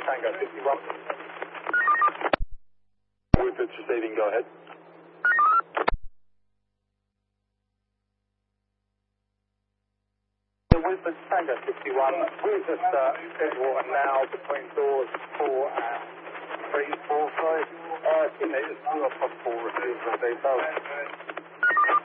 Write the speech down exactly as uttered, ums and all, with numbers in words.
Tango fifty-one. Woodford receiving, go ahead. Woodford Tango fifty-one. We're just uh, Edgewater now between doors four and three, four, sorry. Uh, you know, it's not possible refusal of details.